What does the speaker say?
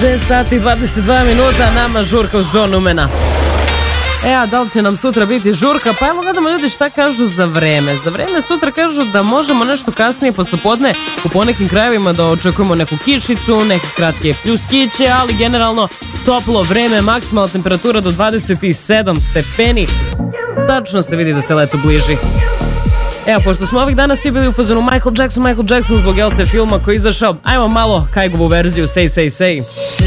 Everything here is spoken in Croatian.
6 sati 22 minuta, nama žurka uz John Numena. A da li će nam sutra biti žurka? Pa evo gledamo ljudi šta kažu za vreme. Za vreme sutra kažu da možemo nešto kasnije poslepodne u ponekim krajevima da očekujemo neku kišicu, neke kratke pljuskiće, ali generalno toplo vreme, maksimalna temperatura do 27 stepeni. Tačno se vidi da se leto bliži. Evo, pošto smo ovih dana svi bili u fazonu Michael Jackson zbog filma koji je izašao, ajmo malo Kajgovu verziju Say Say Say.